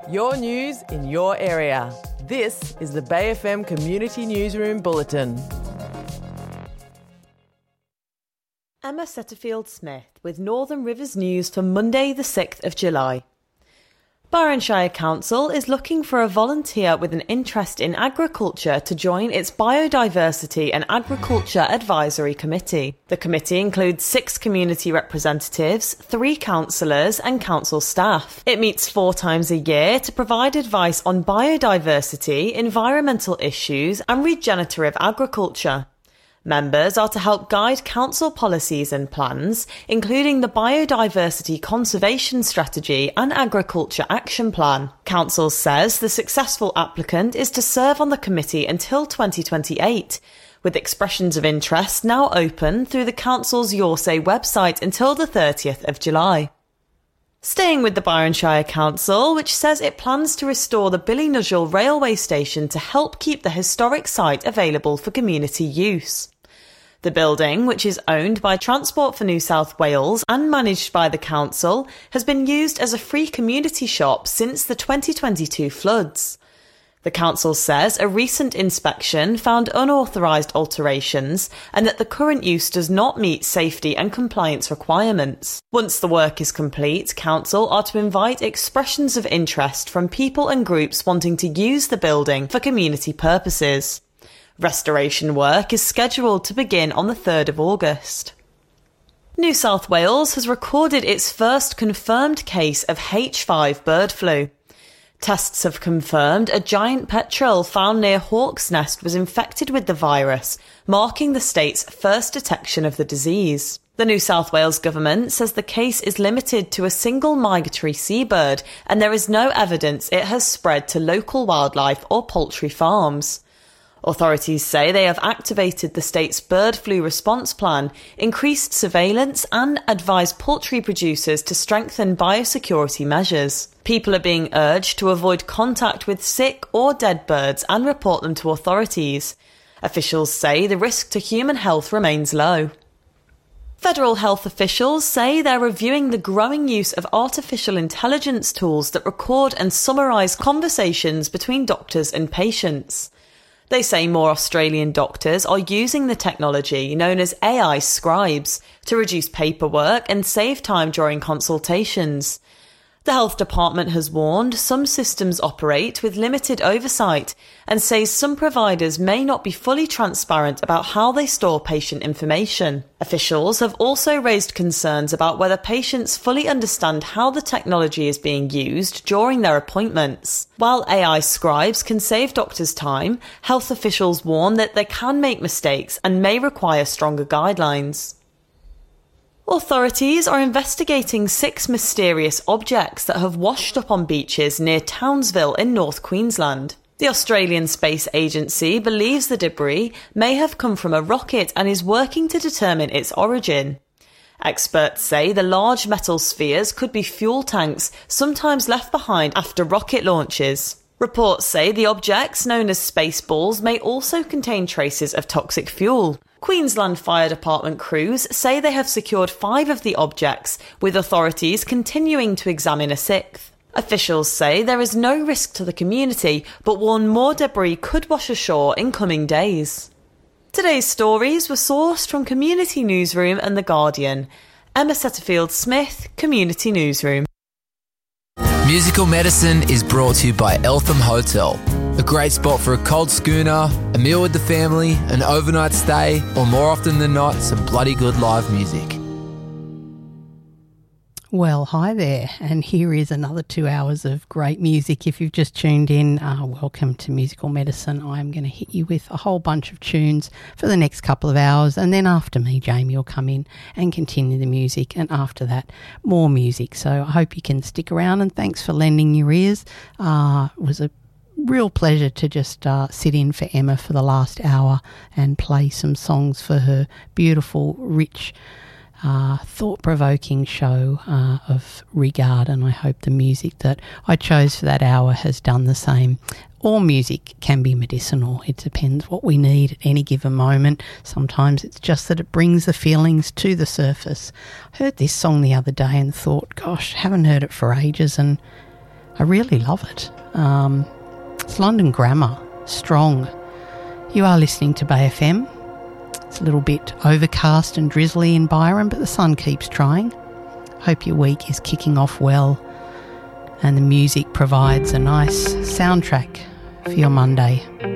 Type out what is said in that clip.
Your news in your area. This is the Bay FM Community Newsroom Bulletin. Emma Setterfield-Smith with Northern Rivers News for Monday the 6th of July. Byron Shire Council is looking for a volunteer with an interest in agriculture to join its Biodiversity and Agriculture Advisory Committee. The committee includes 6 community representatives, 3 councillors and council staff. It meets 4 times a year to provide advice on biodiversity, environmental issues and regenerative agriculture. Members are to help guide council policies and plans, including the Biodiversity Conservation Strategy and Agriculture Action Plan. Council says the successful applicant is to serve on the committee until 2028, with expressions of interest now open through the council's Your Say website until the 30th of July. Staying with the Byron Shire Council, which says it plans to restore the Billynudgel railway station to help keep the historic site available for community use. The building, which is owned by Transport for New South Wales and managed by the council, has been used as a free community shop since the 2022 floods. The council says a recent inspection found unauthorised alterations and that the current use does not meet safety and compliance requirements. Once the work is complete, council are to invite expressions of interest from people and groups wanting to use the building for community purposes. Restoration work is scheduled to begin on the 3rd of August. New South Wales has recorded its first confirmed case of H5 bird flu. Tests have confirmed a giant petrel found near Hawk's Nest was infected with the virus, marking the state's first detection of the disease. The New South Wales government says the case is limited to a single migratory seabird and there is no evidence it has spread to local wildlife or poultry farms. Authorities say they have activated the state's bird flu response plan, increased surveillance and advised poultry producers to strengthen biosecurity measures. People are being urged to avoid contact with sick or dead birds and report them to authorities. Officials say the risk to human health remains low. Federal health officials say they're reviewing the growing use of artificial intelligence tools that record and summarise conversations between doctors and patients. They say more Australian doctors are using the technology known as AI scribes to reduce paperwork and save time during consultations. The health department has warned some systems operate with limited oversight and says some providers may not be fully transparent about how they store patient information. Officials have also raised concerns about whether patients fully understand how the technology is being used during their appointments. While AI scribes can save doctors time, health officials warn that they can make mistakes and may require stronger guidelines. Authorities are investigating 6 mysterious objects that have washed up on beaches near Townsville in North Queensland. The Australian Space Agency believes the debris may have come from a rocket and is working to determine its origin. Experts say the large metal spheres could be fuel tanks, sometimes left behind after rocket launches. Reports say the objects, known as space balls, may also contain traces of toxic fuel. Queensland Fire Department crews say they have secured 5 of the objects, with authorities continuing to examine a 6th. Officials say there is no risk to the community, but warn more debris could wash ashore in coming days. Today's stories were sourced from Community Newsroom and The Guardian. Emma Setterfield-Smith, Community Newsroom. Musical Medicine is brought to you by Eltham Hotel. A great spot for a cold schooner, a meal with the family, an overnight stay, or more often than not, some bloody good live music. Well, hi there, and here is another 2 hours of great music. If you've just tuned in, welcome to Musical Medicine. I'm going to hit you with a whole bunch of tunes for the next couple of hours, and then after me, Jamie will come in and continue the music, and after that, more music. So I hope you can stick around, and thanks for lending your ears. It was a real pleasure to just sit in for Emma for the last hour and play some songs for her beautiful, rich, thought-provoking show of regard, and I hope the music that I chose for that hour has done the same. All music can be medicinal. It depends what we need at any given moment. Sometimes it's just that it brings the feelings to the surface. I heard this song the other day and thought, gosh, haven't heard it for ages, and I really love it. It's London Grammar, Strong. You are listening to Bay FM. It's a little bit overcast and drizzly in Byron, but the sun keeps trying. Hope your week is kicking off well and the music provides a nice soundtrack for your Monday.